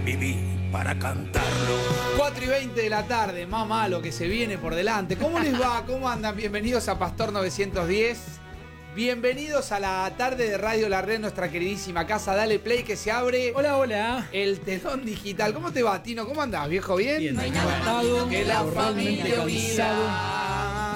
viví para cantarlo. 4:20 de la tarde, más malo que se viene por delante. ¿Cómo les va? ¿Cómo andan? Bienvenidos a Pastor 910. Bienvenidos a la tarde de Radio La Red, nuestra queridísima casa. Dale play que se abre. Hola, hola. El telón digital. ¿Cómo te va, Tino? ¿Cómo andás, viejo? ¿Bien? Bien, Bueno, que la realmente familia unida,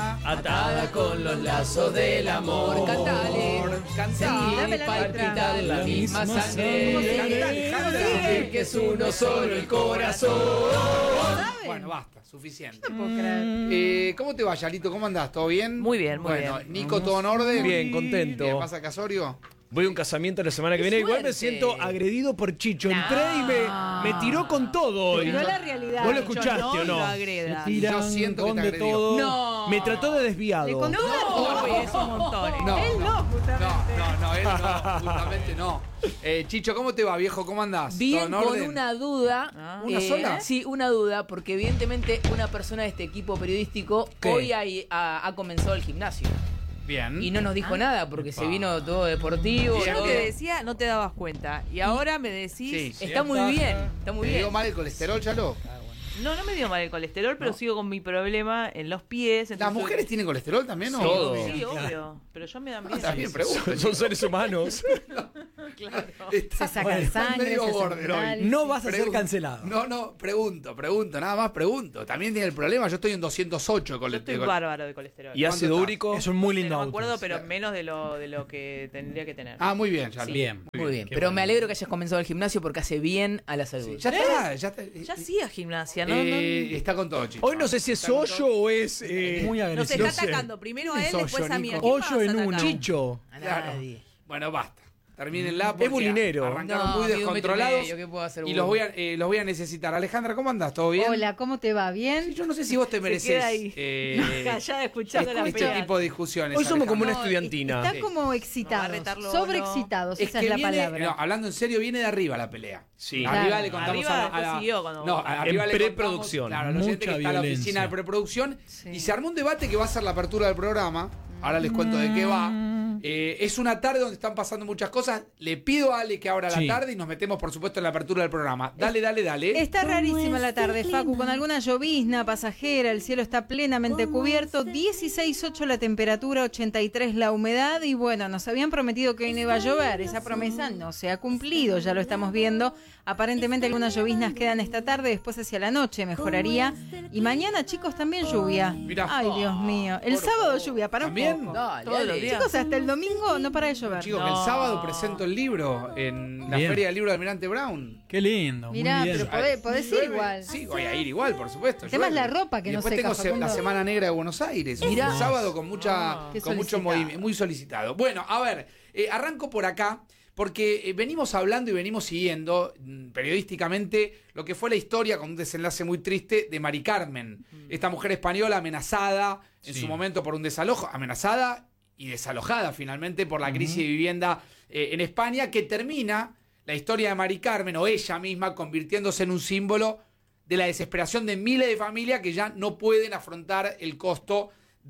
atada con los lazos del amor. Cantale. Cantale. Palpitar en la misma ¿Cómo sangre. Cantale. Que es uno solo el corazón. Bueno, basta, suficiente. No puedo creer. ¿Cómo te va, Yalito? ¿Cómo andás? ¿Todo bien? Muy bien, muy bueno, bien. Nico, ¿todo en orden? Bien, contento. ¿Qué pasa, Casorio? Voy a un casamiento la semana que viene. Igual me suerte. siento agredido por Chicho. Entré y me tiró con todo. Te hoy. tiró la realidad. ¿Vos lo escuchaste no o no? lo agreda. Yo siento que te agredió. todo. No. Me trató de desviado. Le contó No, es un montón. No, Él no, justamente. no, él no, justamente no. Chicho, ¿cómo te va, viejo? ¿Cómo andás? ¿Todo Bien, en con orden? una duda. ¿Una sola? Sí, una duda, porque evidentemente una persona de este equipo periodístico ¿Qué? hoy ha comenzado el gimnasio. Bien. Y no nos dijo nada, porque se vino todo deportivo. Yo todo. te decía, no te dabas cuenta. Y ahora me decís. Sí. Está muy bien, está muy ¿Te bien. dio mal el colesterol, Chalo? No me dio mal el colesterol, pero sigo con mi problema en los pies. ¿Las entonces- mujeres tienen colesterol también o no? Todo. Sí, obvio. Pero yo me dan bien. Está bien, pregunto. Son seres humanos. Claro. Está Se sacan sangre, medio se hacen border hoy. análisis. No vas a ser Pregunto. cancelado. No, pregunto, nada más pregunto. También tiene el problema, yo estoy en 208 Yo estoy colesterol. bárbaro de colesterol. Y ácido ¿Cuánto úrico. Es un muy No lindo me auto. acuerdo, pero menos de lo que tendría que tener. Ah, muy bien, Chalo. Bien. Muy bien, Qué pero bueno. me alegro que hayas comenzado el gimnasio porque hace bien a la salud. Ya está, ya está. Ya hacía gimnasia, ¿no? Está con todo, Chicho. Hoy no sé si es Está con hoyo todo. o es. Muy Nos agresivo. está atacando primero a él, Es hoyo, después a mí. Nico. ¿A quién Hoyo vas a en atacar? uno. Chicho. A Claro. nadie. Bueno, basta. Termínenla porque bulinero. arrancaron No, muy amigo, un metro y descontrolados medio, ¿qué puedo hacer, y Hugo? los voy a necesitar. Alejandra, ¿cómo andás? ¿Todo bien? Hola, ¿cómo te va? Sí, ¿Bien? yo no sé si vos te Se mereces queda ahí. Callada escuchando la este pelea. tipo de discusiones. Hoy somos como una Alejandra. estudiantina. Está Sí. como No va a excitados, retarlo, sobreexcitados, Es esa que es la viene, palabra. no, hablando en serio, viene de arriba la pelea. Sí. Arriba Claro. le contamos Arriba a después la. siguió cuando- No, arriba En le preproducción. contamos, claro, al oyente Mucha que está en la violencia. oficina de preproducción. Sí. Y se armó un debate que va a ser la apertura del programa. Ahora les cuento de qué va. Es una tarde donde están pasando muchas cosas. Le pido a Ale que abra Sí. la tarde y nos metemos, por supuesto, en la apertura del programa. Dale. Está rarísima la tarde, Facu, con alguna llovizna pasajera, el cielo está plenamente cubierto, 16,8 la temperatura, 83 la humedad y bueno, nos habían prometido que hoy no iba a llover, esa promesa no se ha cumplido, ya lo estamos viendo, aparentemente algunas lloviznas quedan esta tarde, después hacia la noche mejoraría y mañana chicos también lluvia. Mirá. Ay Dios mío, el Por sábado favor. lluvia, para un ¿También? poco. Dale, Todos los dale. días. Chicos, hasta el domingo no para de llover. Chicos, que el No. sábado presento el libro en la Bien. Feria del Libro de Almirante Brown. Qué lindo. Mirá, muy bien. pero podés ir igual. Sí, voy a ir igual, por supuesto. El tema es llueve. la ropa que Y no después seca, tengo Facundo. la Semana Negra de Buenos Aires. Mirá. Un sábado con Qué con mucho solicitado. movimiento, muy solicitado. Bueno, a ver, arranco por acá. Porque venimos hablando y venimos siguiendo periodísticamente lo que fue la historia con un desenlace muy triste de Mari Carmen. Esta mujer española amenazada en Sí. su momento por un desalojo, amenazada y desalojada finalmente por la crisis de vivienda en España, que termina la historia de Mari Carmen o ella misma convirtiéndose en un símbolo de la desesperación de miles de familias que ya no pueden afrontar el costo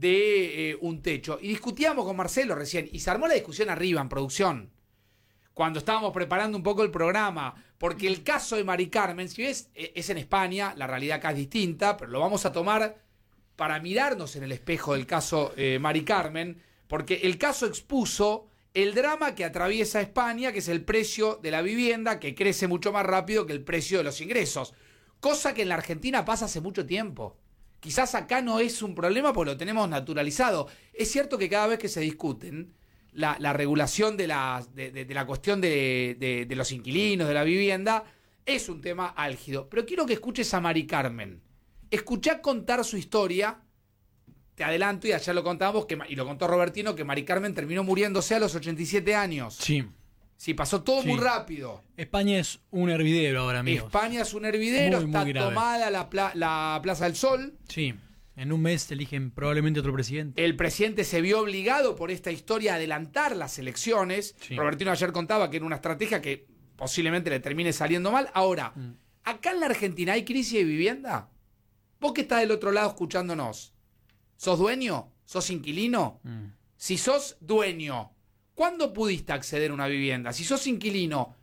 de un techo. Y discutíamos con Marcelo recién y se armó la discusión arriba en producción cuando estábamos preparando un poco el programa, porque el caso de Mari Carmen, si ves, es en España, la realidad acá es distinta, pero lo vamos a tomar para mirarnos en el espejo del caso Mari Carmen, porque el caso expuso el drama que atraviesa España, que es el precio de la vivienda, que crece mucho más rápido que el precio de los ingresos, cosa que en la Argentina pasa hace mucho tiempo. Quizás acá no es un problema porque lo tenemos naturalizado. Es cierto que cada vez que se discuten la regulación de la cuestión de los inquilinos, de la vivienda, es un tema álgido. Pero quiero que escuches a Mari Carmen. Escuchá contar su historia. Te adelanto, y ayer lo contábamos, y lo contó Robertino, que Mari Carmen terminó muriéndose a los 87 años. Sí. Sí, pasó todo Sí. muy rápido. España es un hervidero ahora, amigos. España es un hervidero, Muy, muy está grave. tomada la Plaza del Sol. Sí. En un mes eligen probablemente otro presidente. El presidente se vio obligado por esta historia a adelantar las elecciones. Sí. Robertino ayer contaba que era una estrategia que posiblemente le termine saliendo mal. Ahora, acá en la Argentina hay crisis de vivienda. Vos que estás del otro lado escuchándonos, ¿sos dueño? ¿Sos inquilino? Si sos dueño, ¿cuándo pudiste acceder a una vivienda? Si sos inquilino,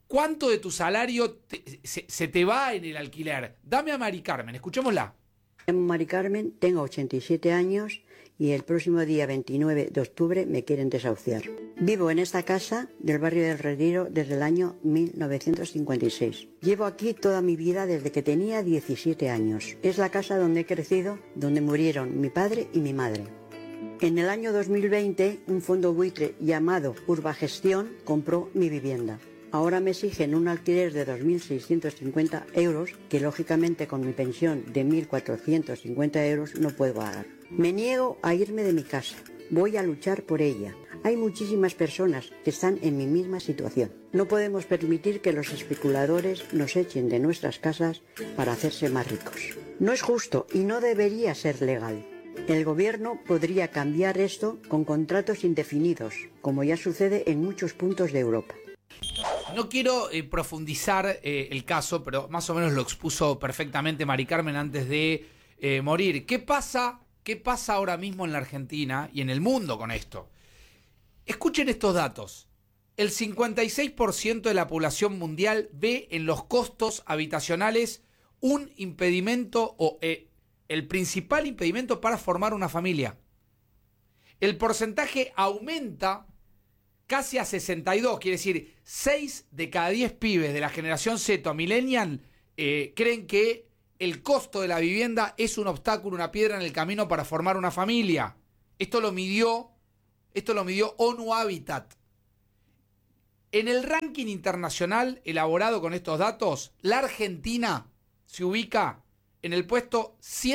¿Cuánto de tu salario se te va en el alquiler? Dame a Mari Carmen, escuchémosla. Me llamo Mari Carmen, tengo 87 años y el próximo día 29 de octubre me quieren desahuciar. Vivo en esta casa del barrio del Retiro desde el año 1956. Llevo aquí toda mi vida desde que tenía 17 años. Es la casa donde he crecido, donde murieron mi padre y mi madre. En el año 2020, un fondo buitre llamado Urbagestión compró mi vivienda. Ahora me exigen un alquiler de 2.650 euros, que lógicamente con mi pensión de 1.450 euros no puedo pagar. Me niego a irme de mi casa. Voy a luchar por ella. Hay muchísimas personas que están en mi misma situación. No podemos permitir que los especuladores nos echen de nuestras casas para hacerse más ricos. No es justo y no debería ser legal. El gobierno podría cambiar esto con contratos indefinidos, como ya sucede en muchos puntos de Europa. No quiero profundizar el caso, pero más o menos lo expuso perfectamente Mari Carmen antes de morir. ¿Qué pasa ahora mismo en la Argentina y en el mundo con esto? Escuchen estos datos. El 56% de la población mundial ve en los costos habitacionales un impedimento o el principal impedimento para formar una familia. El porcentaje aumenta casi a 62, quiere decir, 6 de cada 10 pibes de la generación Z o Millennial creen que el costo de la vivienda es un obstáculo, una piedra en el camino para formar una familia. Esto lo midió ONU Habitat. En el ranking internacional elaborado con estos datos, la Argentina se ubica en el puesto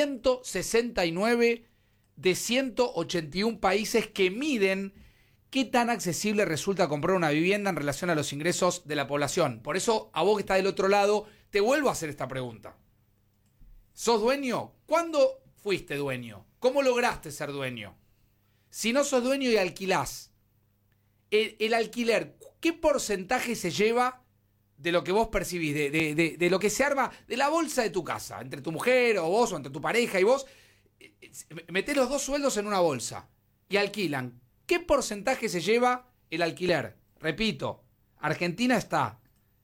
169 de 181 países que miden qué tan accesible resulta comprar una vivienda en relación a los ingresos de la población. Por eso, a vos que estás del otro lado, te vuelvo a hacer esta pregunta. ¿Sos dueño? ¿Cuándo fuiste dueño? ¿Cómo lograste ser dueño? Si no sos dueño y alquilás, el alquiler, ¿qué porcentaje se lleva de lo que vos percibís, de lo que se arma de la bolsa de tu casa, entre tu mujer o vos o entre tu pareja y vos? Metés los dos sueldos en una bolsa y alquilan. ¿Qué porcentaje se lleva el alquiler? Repito, Argentina está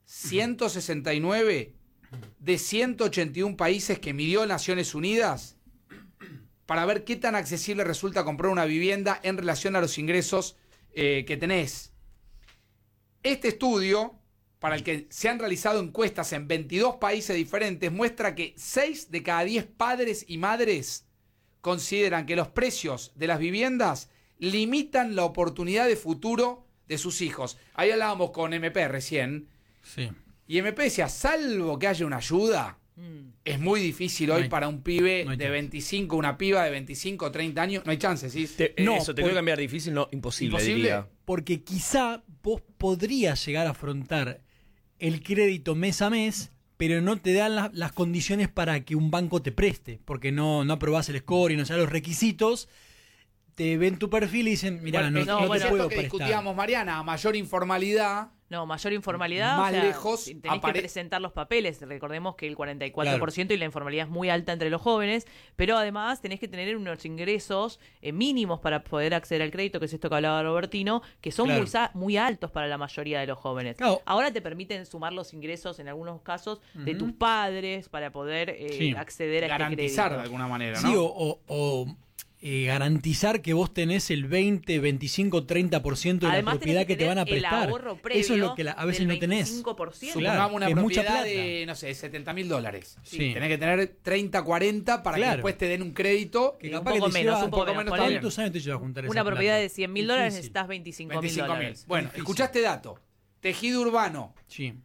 169 de 181 países que midió Naciones Unidas para ver qué tan accesible resulta comprar una vivienda en relación a los ingresos que tenés. Este estudio, para el que se han realizado encuestas en 22 países diferentes, muestra que 6 de cada 10 padres y madres consideran que los precios de las viviendas limitan la oportunidad de futuro de sus hijos. Ahí hablábamos con MP recién. Sí. Y MP decía, salvo que haya una ayuda, es muy difícil hoy para un pibe de 25, una piba de 25 o 30 años. No hay chance, ¿sí? Eso, te quiero cambiar difícil, no, imposible, diría. Porque quizá vos podrías llegar a afrontar el crédito mes a mes, pero no te dan las condiciones para que un banco te preste, porque no aprobás el score y no sabes los requisitos. Te ven tu perfil y dicen, mira, no te puedo que prestar. discutíamos, Mariana, a mayor informalidad. No, mayor informalidad, más lejos tenés que presentar los papeles. Recordemos que el 44% y la informalidad es muy alta entre los jóvenes, pero además tenés que tener unos ingresos mínimos para poder acceder al crédito, que es esto que hablaba Robertino, que son muy altos para la mayoría de los jóvenes. Claro. Ahora te permiten sumar los ingresos, en algunos casos, de tus padres para poder acceder a este crédito. Garantizar de alguna manera, ¿no? Sí, o garantizar que vos tenés el 20, 25, 30% de además, la propiedad que te van a prestar. Eso es lo que a veces no tenés. Supongamos una propiedad de, no sé, $70.000. Sí. Tenés que tener 30, 40 para que después te den un crédito. Que capaz un poco menos. ¿Cuántos años te lleva a juntar una propiedad de $100.000 necesitas $25.000. Bueno, escuchaste dato. Tejido urbano. Sí.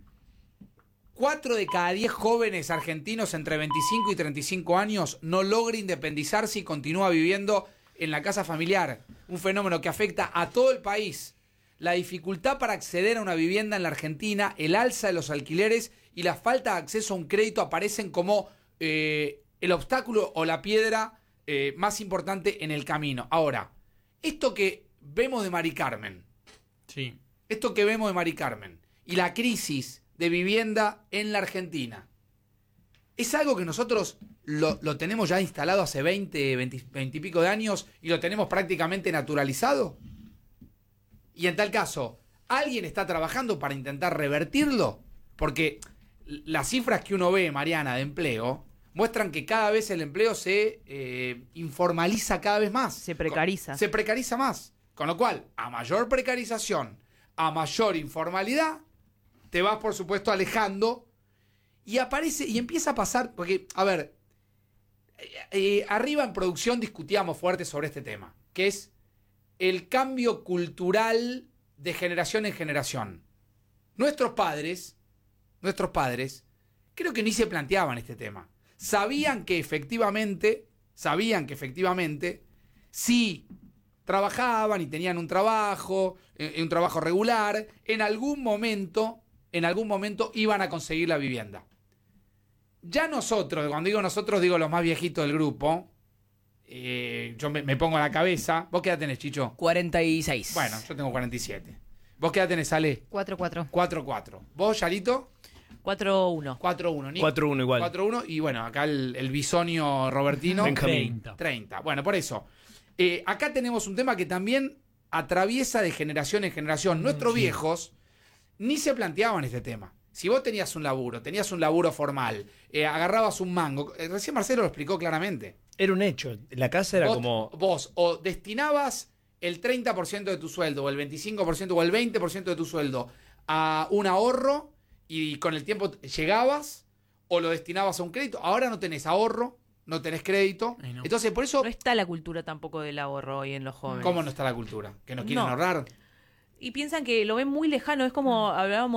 4 de cada 10 jóvenes argentinos entre 25 y 35 años no logra independizarse y continúa viviendo en la casa familiar. Un fenómeno que afecta a todo el país. La dificultad para acceder a una vivienda en la Argentina, el alza de los alquileres y la falta de acceso a un crédito aparecen como el obstáculo o la piedra más importante en el camino. Ahora, esto que vemos de Mari Carmen. Sí. Esto que vemos de Mari Carmen y la crisis de vivienda en la Argentina. ¿Es algo que nosotros lo tenemos ya instalado hace 20 y pico de años y lo tenemos prácticamente naturalizado? Y en tal caso, ¿Alguien está trabajando para intentar revertirlo? Porque las cifras que uno ve, Mariana, de empleo, muestran que cada vez el empleo se informaliza cada vez más. Se precariza. Se precariza más. Con lo cual, a mayor precarización, a mayor informalidad, te vas, por supuesto, alejando y aparece y empieza a pasar, porque, a ver, arriba en producción discutíamos fuerte sobre este tema, que es el cambio cultural de generación en generación. Nuestros padres, creo que ni se planteaban este tema. Sabían que efectivamente, si trabajaban y tenían un trabajo regular, en algún momento iban a conseguir la vivienda. Ya nosotros, cuando digo nosotros, digo los más viejitos del grupo, yo me pongo a la cabeza. ¿Vos qué edad tenés, Chicho? 46. Bueno, yo tengo 47. ¿Vos qué edad tenés, Ale? 4-4. 4-4. ¿Vos, Yarito? 4-1. 4-1. 4-1 igual. 4-1 y bueno, acá el bisonio robertino. Benjamín. 30. Bueno, por eso. Acá tenemos un tema que también atraviesa de generación en generación. Nuestros viejos ni se planteaban este tema. Si vos tenías un laburo formal, agarrabas un mango, recién Marcelo lo explicó claramente. Era un hecho. La casa era Vos o destinabas el 30% de tu sueldo, o el 25%, o el 20% de tu sueldo a un ahorro y con el tiempo llegabas, o lo destinabas a un crédito. Ahora no tenés ahorro, no tenés crédito. No. Entonces, por eso... No está la cultura tampoco del ahorro hoy en los jóvenes. ¿Cómo no está la cultura? ¿Que no quieren ahorrar? Y piensan que lo ven muy lejano. Es como hablábamos